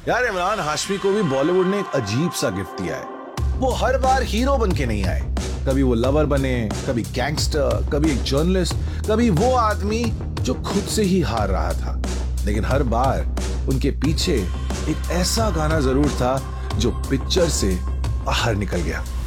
यार इमरान हाशमी को भी बॉलीवुड ने एक अजीब सा गिफ्ट दिया है। वो हर बार हीरो बन के नहीं आए। कभी वो लवर बने, कभी गैंगस्टर, कभी एक जर्नलिस्ट, कभी वो आदमी जो खुद से ही हार रहा था। लेकिन हर बार उनके पीछे एक ऐसा गाना जरूर था जो पिक्चर से बाहर निकल गया।